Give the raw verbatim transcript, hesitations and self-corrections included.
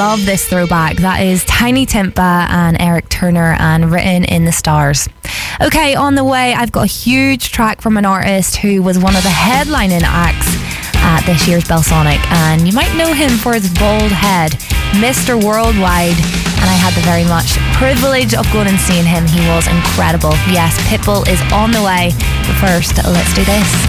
love this throwback. That is Tiny Timpa and Eric Turner and Written in the Stars. Okay, on the way, I've got a huge track from an artist who was one of the headlining acts at this year's Belsonic, and you might know him for his bald head, Mister Worldwide, and I had the very much privilege of going and seeing him. He was incredible. Yes, Pitbull is on the way, but first, let's do this.